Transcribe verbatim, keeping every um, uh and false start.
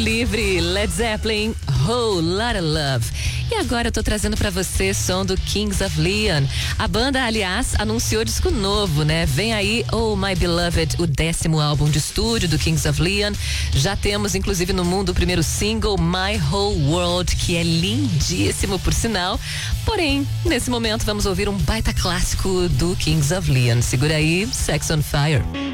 Livre, Led Zeppelin, Whole Lotta Love. E agora eu tô trazendo pra você som do Kings of Leon. A banda, aliás, anunciou disco novo, né? Vem aí Oh My Beloved, o décimo álbum de estúdio do Kings of Leon. Já temos, inclusive, no mundo o primeiro single, My Whole World, que é lindíssimo, por sinal. Porém, nesse momento, vamos ouvir um baita clássico do Kings of Leon. Segura aí, Sex on Fire.